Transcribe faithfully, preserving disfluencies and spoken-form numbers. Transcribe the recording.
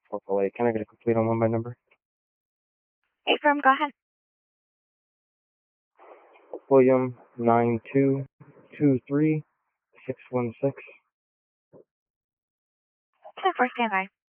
Hopefully, can I get a complete on one by number? Hey, firm, go ahead. William nine two two three six one six. ten four, stand by.